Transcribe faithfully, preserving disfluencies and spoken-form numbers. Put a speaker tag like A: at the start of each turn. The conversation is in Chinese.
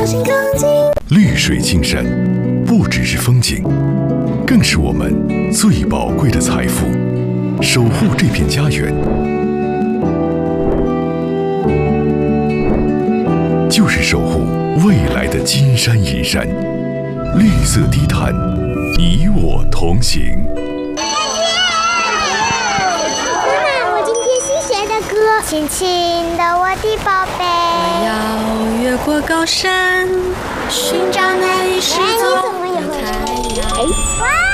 A: 小心钢筋。
B: 绿水青山不只是风景，更是我们最宝贵的财富。守护这片家园，就是守护未来的金山银山。绿色低碳，与我同行。
C: 妈妈，我今天新学的歌，亲亲的我的宝贝。
A: 我要越过高山，寻找那一失踪的太阳。
C: 哇！